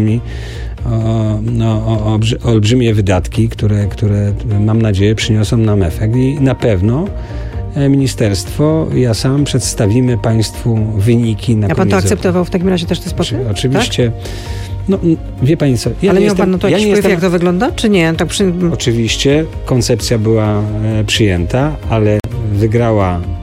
olbrzymie wydatki, które mam nadzieję przyniosą nam efekt i na pewno ministerstwo, ja sam przedstawimy państwu wyniki na koniec. A pan to akceptował w takim razie też te spoty? Oczywiście. Tak? No, wie pani co? Ale miał pan jakiś wpływ, jak to wygląda, czy nie? Tak Oczywiście koncepcja była przyjęta, ale wygrała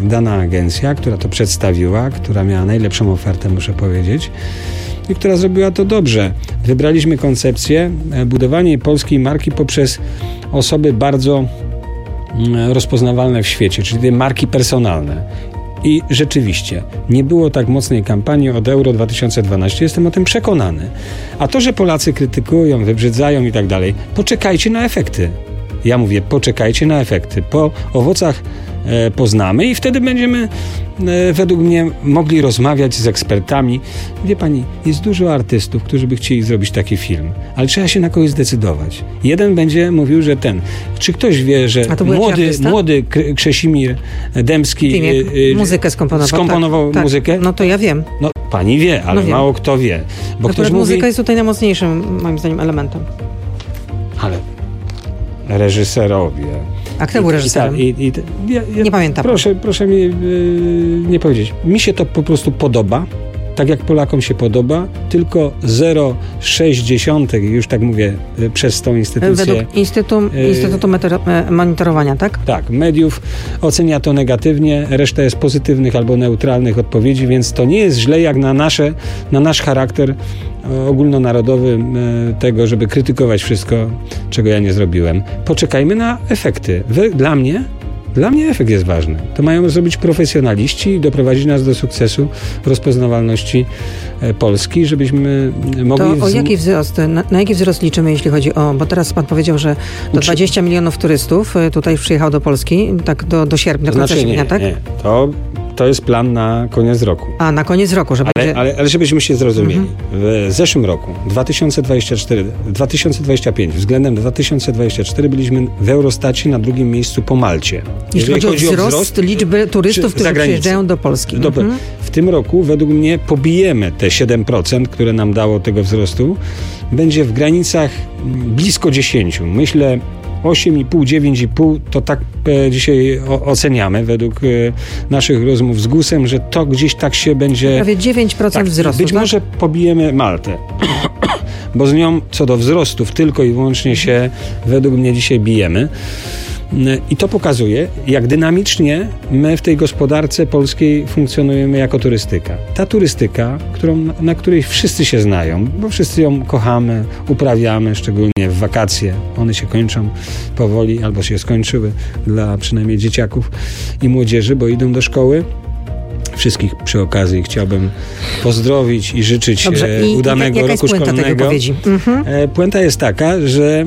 dana agencja, która to przedstawiła, która miała najlepszą ofertę, muszę powiedzieć, i która zrobiła to dobrze. Wybraliśmy koncepcję budowania polskiej marki poprzez osoby bardzo rozpoznawalne w świecie, czyli te marki personalne. I rzeczywiście nie było tak mocnej kampanii od Euro 2012, jestem o tym przekonany. A to, że Polacy krytykują, wybrzydzają i tak dalej, poczekajcie na efekty. Ja mówię, poczekajcie na efekty. Po owocach poznamy i wtedy będziemy według mnie mogli rozmawiać z ekspertami. Wie pani, jest dużo artystów, którzy by chcieli zrobić taki film, ale trzeba się na kogoś zdecydować. Jeden będzie mówił, że ten. Czy ktoś wie, że młody Krzesimir Dębski muzykę skomponował tak. Muzykę? No to ja wiem. No, pani wie, ale no mało kto wie. Bo ktoś mówi, muzyka jest tutaj najmocniejszym, moim zdaniem, elementem. Ale reżyserowie. A kto był reżyserem? Nie pamiętam. Proszę mi nie powiedzieć. Mi się to po prostu podoba, tak jak Polakom się podoba, tylko 0,6, już tak mówię, przez tą instytucję. Według Instytutu Monitorowania, tak? Tak, mediów ocenia to negatywnie, reszta jest pozytywnych albo neutralnych odpowiedzi, więc to nie jest źle jak na nasz charakter ogólnonarodowy tego, żeby krytykować wszystko, czego ja nie zrobiłem. Poczekajmy na efekty. Dla mnie efekt jest ważny. To mają zrobić profesjonaliści i doprowadzić nas do sukcesu w rozpoznawalności Polski, żebyśmy mogli... To o jaki wzrost, na jaki wzrost liczymy, jeśli chodzi o... Bo teraz pan powiedział, że 20 milionów turystów tutaj przyjechało do Polski, tak do sierpnia, do końca sierpnia, tak? Nie. To jest plan na koniec roku. A, na koniec roku, żeby... Ale żebyśmy się zrozumieli. W zeszłym roku, 2025 względem 2024 byliśmy w Eurostacie na drugim miejscu po Malcie. Jeśli chodzi o wzrost liczby turystów, którzy przyjeżdżają do Polski. W tym roku według mnie pobijemy te 7%, które nam dało tego wzrostu. Będzie w granicach blisko 10. Myślę 8,5, 9,5 to tak dzisiaj oceniamy według naszych rozmów z GUS-em, że to gdzieś tak się będzie... Prawie 9% wzrostu. Być może pobijemy Maltę, bo z nią co do wzrostów tylko i wyłącznie się według mnie dzisiaj bijemy. I to pokazuje, jak dynamicznie my w tej gospodarce polskiej funkcjonujemy jako turystyka. Ta turystyka, na której wszyscy się znają, bo wszyscy ją kochamy, uprawiamy, szczególnie w wakacje. One się kończą powoli, albo się skończyły dla przynajmniej dzieciaków i młodzieży, bo idą do szkoły. Wszystkich przy okazji chciałbym pozdrowić i życzyć udanego roku szkolnego. Puenta jest taka, że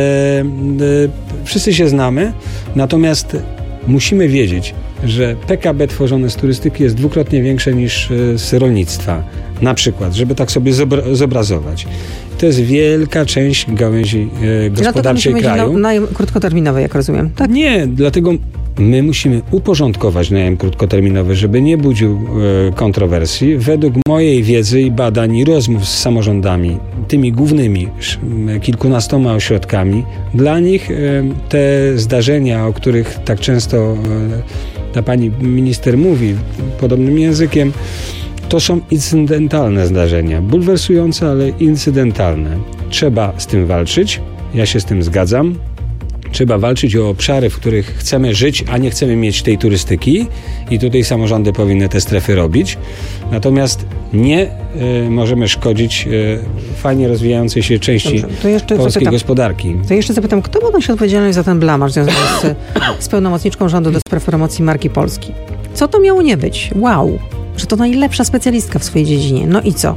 wszyscy się znamy, natomiast musimy wiedzieć, że PKB tworzone z turystyki jest dwukrotnie większe niż z rolnictwa. Na przykład, żeby tak sobie zobrazować. To jest wielka część gałęzi gospodarczej kraju. Najem krótkoterminowy, jak rozumiem, tak? Nie, dlatego my musimy uporządkować najem krótkoterminowy, żeby nie budził kontrowersji. Według mojej wiedzy i badań i rozmów z samorządami, tymi głównymi kilkunastoma ośrodkami, dla nich te zdarzenia, o których tak często ta pani minister mówi podobnym językiem, to są incydentalne zdarzenia. Bulwersujące, ale incydentalne. Trzeba z tym walczyć. Ja się z tym zgadzam. Trzeba walczyć o obszary, w których chcemy żyć, a nie chcemy mieć tej turystyki i tutaj samorządy powinny te strefy robić. Natomiast nie możemy szkodzić fajnie rozwijającej się części polskiej gospodarki. To jeszcze zapytam, kto ponosi odpowiedzialność za ten blamaż związany z pełnomocniczką rządu do spraw promocji marki Polski? Co to miało nie być? Wow! Że to najlepsza specjalistka w swojej dziedzinie. No i co?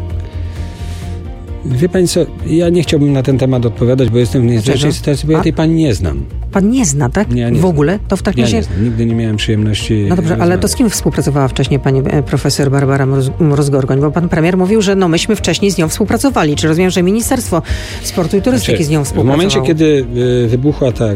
Wie pani co, ja nie chciałbym na ten temat odpowiadać, bo jestem w niezręcznej sytuacji, bo ja tej pani nie znam. Pan nie zna, tak? Nie, w ogóle? To w takim razie... nie znam. Nigdy nie miałem przyjemności... No dobrze, ale to z kim współpracowała wcześniej pani profesor Barbara Mróz-Gorgoń? Bo pan premier mówił, że myśmy wcześniej z nią współpracowali. Czy rozumiem, że Ministerstwo Sportu i Turystyki z nią współpracowało? W momencie, kiedy wybuchła ta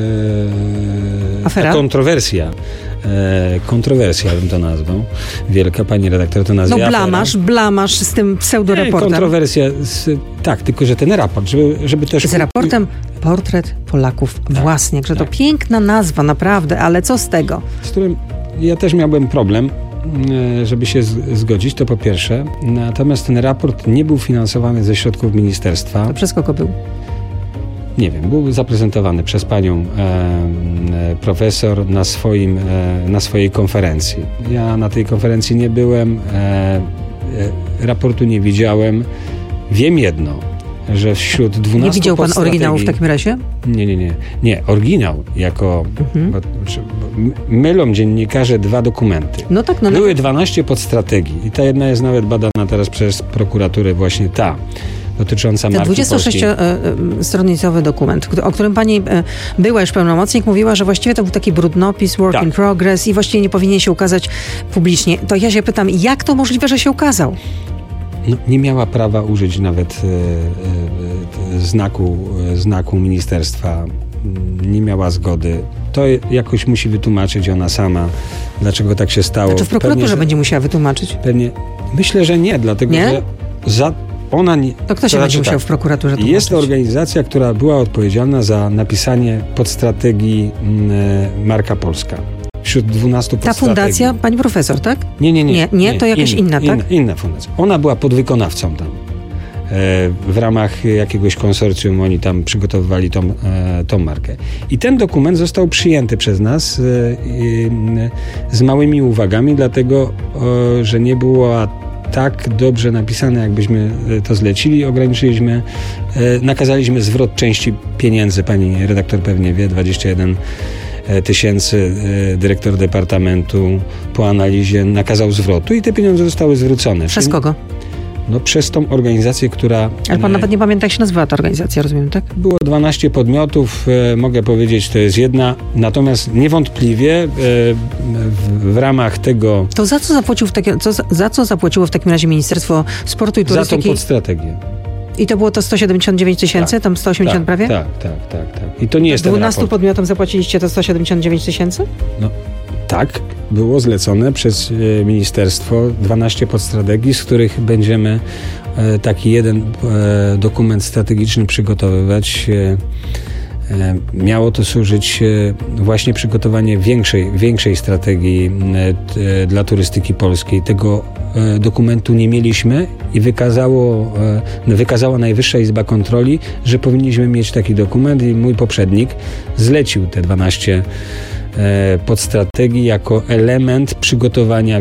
kontrowersja, bym to nazwał. Wielka pani redaktor to nazwie. No blamaż z tym pseudoreportem. Kontrowersja, tak, tylko że ten raport, żeby też... Z raportem Portret Polaków własnie. Że to piękna nazwa, naprawdę, ale co z tego? Z którym ja też miałbym problem, żeby się zgodzić, to po pierwsze. Natomiast ten raport nie był finansowany ze środków ministerstwa. To przez kogo był? nie wiem, był zaprezentowany przez panią profesor na swojej konferencji. Ja na tej konferencji nie byłem, raportu nie widziałem. Wiem jedno, że wśród 12 Nie widział pan oryginału w takim razie? Nie, oryginał jako... Bo mylą dziennikarze dwa dokumenty. No tak, Były 12 podstrategii i ta jedna jest nawet badana teraz przez prokuraturę, właśnie ta dotycząca marki polskiej. 26-stronicowy dokument, o którym pani była już pełnomocnik, mówiła, że właściwie to był taki brudnopis, work in progress i właściwie nie powinien się ukazać publicznie. To ja się pytam, jak to możliwe, że się ukazał? No, nie miała prawa użyć nawet znaku ministerstwa. Nie miała zgody. To jakoś musi wytłumaczyć ona sama, dlaczego tak się stało. Znaczy w prokuraturze będzie musiała wytłumaczyć? Pewnie. Myślę, że nie, dlatego że ona nie... To kto się będzie musiał w prokuraturze tłumaczyć? Jest to organizacja, która była odpowiedzialna za napisanie podstrategii Marka Polska. Wśród 12 podstrategii. Ta fundacja, pani profesor, tak? Nie, to jakaś inna, tak? Inna fundacja. Ona była podwykonawcą tam. W ramach jakiegoś konsorcjum oni tam przygotowywali tą markę. I ten dokument został przyjęty przez nas z małymi uwagami, dlatego, że nie było tak dobrze napisane, jakbyśmy to zlecili. Nakazaliśmy zwrot części pieniędzy, pani redaktor pewnie wie, 21 tysięcy. Dyrektor departamentu po analizie nakazał zwrotu i te pieniądze zostały zwrócone. Przez kogo? No przez tą organizację, która... Ale pan nawet nie pamięta, jak się nazywała ta organizacja, rozumiem, tak? Było 12 podmiotów, mogę powiedzieć, to jest jedna, natomiast niewątpliwie w ramach tego... To za co zapłaciło w takim razie Ministerstwo Sportu i Turystyki? Za tą podstrategię. I to było to 179 tysięcy? Tam 180 prawie? Tak. I to nie jest 12 podmiotom zapłaciliście to 179 tysięcy? No tak, było zlecone przez ministerstwo 12 podstrategii, z których będziemy taki jeden dokument strategiczny przygotowywać. Miało to służyć właśnie przygotowanie większej strategii dla turystyki polskiej. Tego dokumentu nie mieliśmy i wykazała Najwyższa Izba Kontroli, że powinniśmy mieć taki dokument i mój poprzednik zlecił te 12 podstrategii jako element przygotowania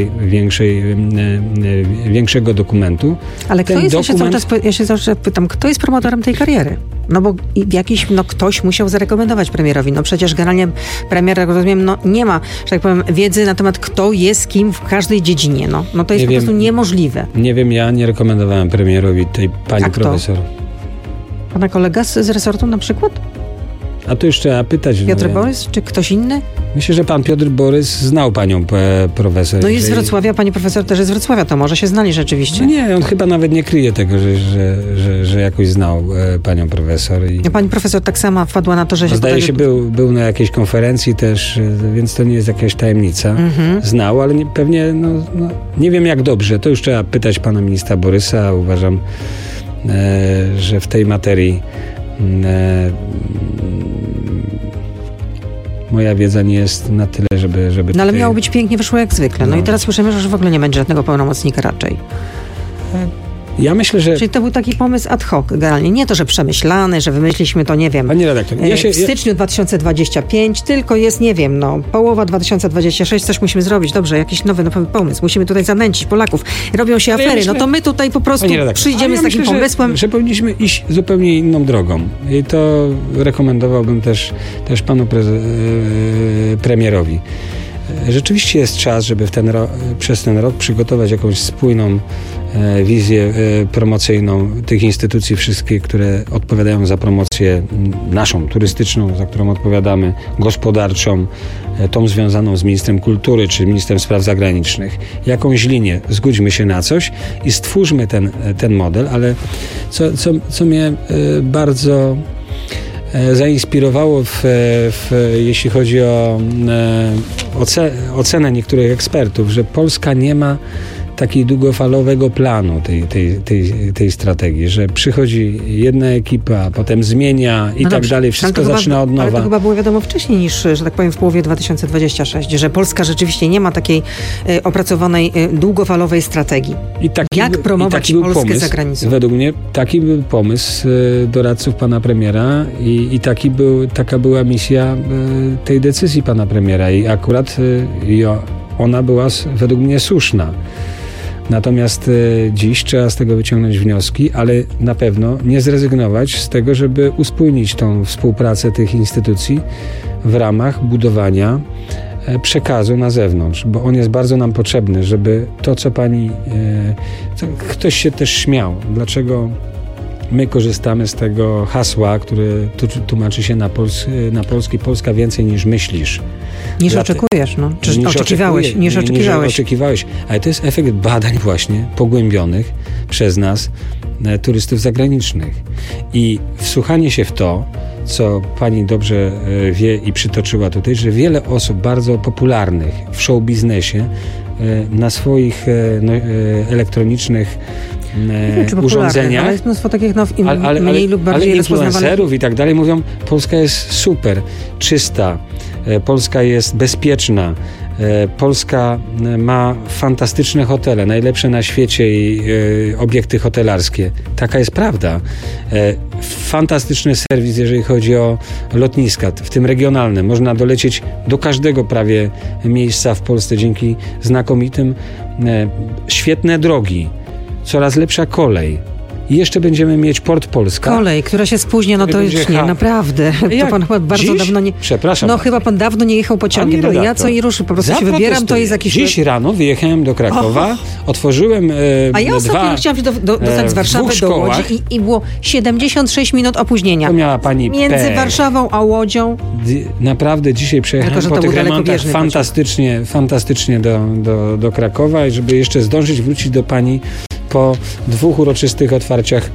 większego dokumentu. Ale kto jest, ja się zawsze pytam, kto jest promotorem tej kariery? No bo ktoś musiał zarekomendować premierowi. No przecież generalnie premier, jak rozumiem, nie ma, że tak powiem, wiedzy na temat, kto jest kim w każdej dziedzinie. No to jest po prostu niemożliwe. Nie wiem, ja nie rekomendowałem premierowi tej pani profesor. Pana kolega z resortu na przykład? A to już trzeba pytać. Piotr Borys, czy ktoś inny? Myślę, że pan Piotr Borys znał panią profesor. No jest z Wrocławia, pani profesor też jest z Wrocławia, to może się znali rzeczywiście. No nie, on chyba nawet nie kryje tego, że jakoś znał panią profesor. Pani profesor tak sama wpadła na to, że... Zdaje się, był na jakiejś konferencji też, więc to nie jest jakaś tajemnica. Znał, ale pewnie, nie wiem jak dobrze. To już trzeba pytać pana ministra Borysa. Uważam, że w tej materii moja wiedza nie jest na tyle, żeby ale miało być pięknie, wyszło jak zwykle. No i teraz słyszymy, że w ogóle nie będzie żadnego pełnomocnika raczej. Ja myślę, że... Czyli to był taki pomysł ad hoc generalnie. Nie to, że przemyślany, że wymyśliliśmy to, nie wiem, Pani redaktor, w styczniu 2025, tylko jest, nie wiem, połowa 2026, coś musimy zrobić. Dobrze, jakiś nowy pomysł. Musimy tutaj zanęcić Polaków. Robią się afery. To my tutaj po prostu przyjdziemy z takim pomysłem. Że powinniśmy iść zupełnie inną drogą. I to rekomendowałbym też panu premierowi. Rzeczywiście jest czas, żeby przez ten rok przygotować jakąś spójną wizję promocyjną tych instytucji wszystkich, które odpowiadają za promocję naszą, turystyczną, za którą odpowiadamy, gospodarczą, tą związaną z ministrem kultury czy ministrem spraw zagranicznych. Jakąś linię, zgódźmy się na coś i stwórzmy ten model, ale co mnie bardzo zainspirowało, jeśli chodzi o ocenę niektórych ekspertów, że Polska nie ma takiego długofalowego planu tej strategii, że przychodzi jedna ekipa, potem zmienia i tak dalej, wszystko zaczyna od nowa. Ale to chyba było wiadomo wcześniej niż, że tak powiem, w połowie 2026, że Polska rzeczywiście nie ma takiej opracowanej długofalowej strategii. Jak promować Polskę za granicą? Według mnie taki był pomysł doradców pana premiera i taka była misja tej decyzji pana premiera i akurat ona była według mnie słuszna. Natomiast dziś trzeba z tego wyciągnąć wnioski, ale na pewno nie zrezygnować z tego, żeby uspójnić tą współpracę tych instytucji w ramach budowania przekazu na zewnątrz, bo on jest bardzo nam potrzebny, żeby to, co ktoś się też śmiał. Dlaczego my korzystamy z tego hasła, które tłumaczy się na polski Polska więcej niż myślisz. Niż oczekujesz, no. Czy oczekiwałeś? Niż oczekiwałeś. Ale to jest efekt badań właśnie pogłębionych przez nas turystów zagranicznych. I wsłuchanie się w to, co pani dobrze wie i przytoczyła tutaj, że wiele osób bardzo popularnych w show biznesie na swoich elektronicznych urządzeniach, ale jest mnóstwo takich mniej lub bardziej influencerów i tak dalej mówią, Polska jest super, czysta, Polska jest bezpieczna, Polska ma fantastyczne hotele, najlepsze na świecie i obiekty hotelarskie. Taka jest prawda. Fantastyczny serwis, jeżeli chodzi o lotniska, w tym regionalne. Można dolecieć do każdego prawie miejsca w Polsce dzięki znakomitym, świetne drogi, coraz lepsza kolej. I jeszcze będziemy mieć Port Polska. Kolej, która się spóźnia notorycznie, naprawdę. To pan chyba bardzo dawno nie... Przepraszam. No chyba pan dawno nie jechał pociągiem. No ja co i ruszy, po prostu się wybieram, to jest jakiś... Dziś rano wyjechałem do Krakowa, otworzyłem A ja ostatnio chciałam się dostać z Warszawy do Łodzi i było 76 minut opóźnienia. To miała pani między Warszawą a Łodzią. Naprawdę dzisiaj przejechałem po tych remontach fantastycznie do Krakowa i żeby jeszcze zdążyć wrócić do pani po 2 uroczystych otwarciach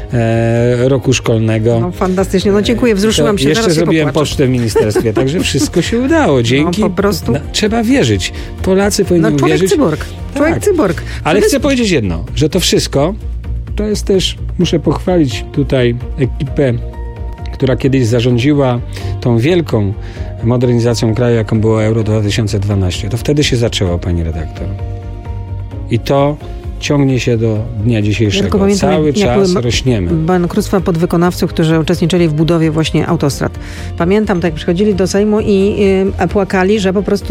roku szkolnego. No fantastycznie, no dziękuję, wzruszyłam się. Jeszcze zrobiłem pocztę w ministerstwie, także wszystko się udało. Dzięki. No po prostu. Trzeba wierzyć. Polacy powinni wierzyć. Człowiek cyborg. Ale chcę powiedzieć jedno, że to wszystko, to jest też, muszę pochwalić tutaj ekipę, która kiedyś zarządziła tą wielką modernizacją kraju, jaką było Euro 2012. To wtedy się zaczęło, pani redaktor. I to ciągnie się do dnia dzisiejszego. Pamiętam, cały czas rośniemy. Bankructwa podwykonawców, którzy uczestniczyli w budowie właśnie autostrad. Pamiętam, tak jak przychodzili do Sejmu i płakali, że po prostu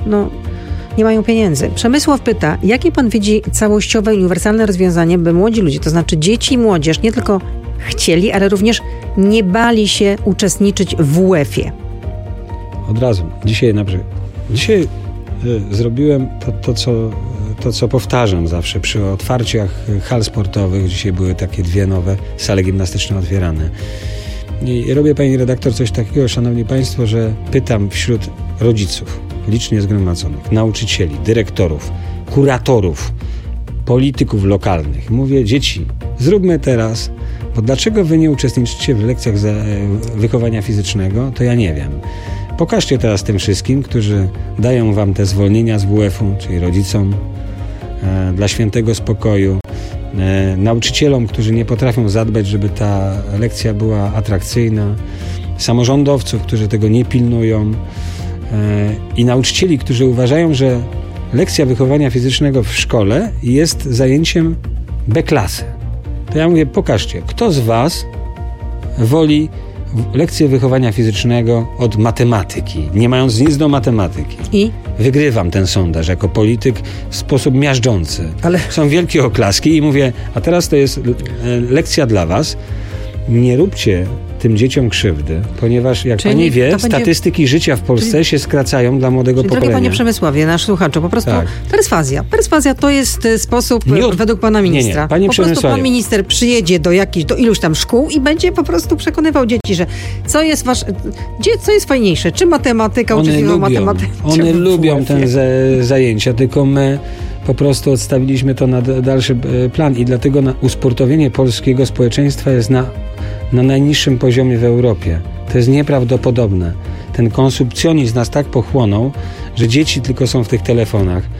nie mają pieniędzy. Przemysław pyta, jakie pan widzi całościowe i uniwersalne rozwiązanie, by młodzi ludzie, to znaczy dzieci i młodzież, nie tylko chcieli, ale również nie bali się uczestniczyć w UEFA-ie? Od razu. Dzisiaj zrobiłem to, co powtarzam zawsze przy otwarciach hal sportowych. Dzisiaj były takie 2 nowe sale gimnastyczne otwierane. I robię, pani redaktor, coś takiego, szanowni państwo, że pytam wśród rodziców licznie zgromadzonych, nauczycieli, dyrektorów, kuratorów, polityków lokalnych. Mówię, dzieci, zróbmy teraz, bo dlaczego wy nie uczestniczycie w lekcjach wychowania fizycznego, to ja nie wiem. Pokażcie teraz tym wszystkim, którzy dają wam te zwolnienia z WF-u, czyli rodzicom, dla świętego spokoju, nauczycielom, którzy nie potrafią zadbać, żeby ta lekcja była atrakcyjna, samorządowców, którzy tego nie pilnują i nauczycieli, którzy uważają, że lekcja wychowania fizycznego w szkole jest zajęciem B klasy. To ja mówię, pokażcie, kto z was woli lekcję wychowania fizycznego od matematyki, nie mając nic do matematyki. I? Wygrywam ten sondaż jako polityk w sposób miażdżący. Ale... Są wielkie oklaski i mówię, a teraz to jest lekcja dla was. Nie róbcie tym dzieciom krzywdy, ponieważ jak pani wie, statystyki życia w Polsce się skracają dla młodego pokolenia. Drogie panie Przemysławie, nasz słuchaczu, po prostu perswazja. Perswazja to jest sposób według pana ministra. Nie, panie po prostu pan minister przyjedzie do iluś tam szkół i będzie po prostu przekonywał dzieci, że co jest fajniejsze, czy matematyka, uczestnictwo matematyki. One lubią te zajęcia, tylko my po prostu odstawiliśmy to na dalszy plan i dlatego usportowienie polskiego społeczeństwa jest na najniższym poziomie w Europie. To jest nieprawdopodobne. Ten konsumpcjonizm nas tak pochłonął, że dzieci tylko są w tych telefonach.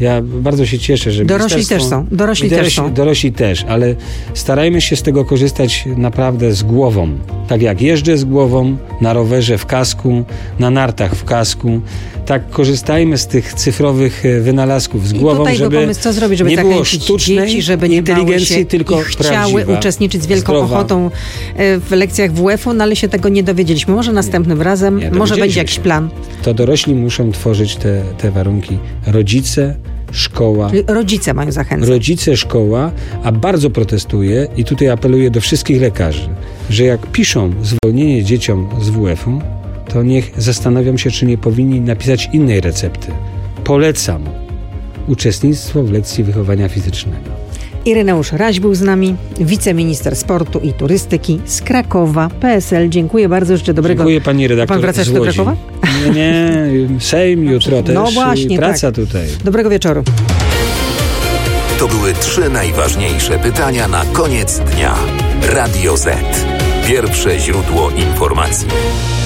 Ja bardzo się cieszę, że Dorośli też są. Dorośli też, ale starajmy się z tego korzystać naprawdę z głową. Tak jak jeżdżę z głową, na rowerze w kasku, na nartach w kasku, tak korzystajmy z tych cyfrowych wynalazków z głową, tutaj żeby pomysł, co zrobić, żeby nie było zachęcić sztucznej dzieci, żeby nie inteligencji, się tylko i chciały uczestniczyć z wielką ochotą w lekcjach WF-u, no ale się tego nie dowiedzieliśmy. Może następnym razem, może będzie jakiś plan. To dorośli muszą tworzyć te warunki. Rodzice, szkoła. Rodzice mają zachęcać. Rodzice, szkoła, a bardzo protestuję i tutaj apeluję do wszystkich lekarzy, że jak piszą zwolnienie dzieciom z WF-u, to niech zastanawiam się, czy nie powinni napisać innej recepty. Polecam uczestnictwo w lekcji wychowania fizycznego. Ireneusz Raś był z nami, wiceminister sportu i turystyki z Krakowa, PSL. Dziękuję bardzo, życzę dobrego... Dziękuję pani redaktor. Pan wracasz do Krakowa? Nie, Sejm jutro też. No właśnie, praca tutaj. Dobrego wieczoru. To były 3 najważniejsze pytania na koniec dnia. Radio Z. Pierwsze źródło informacji.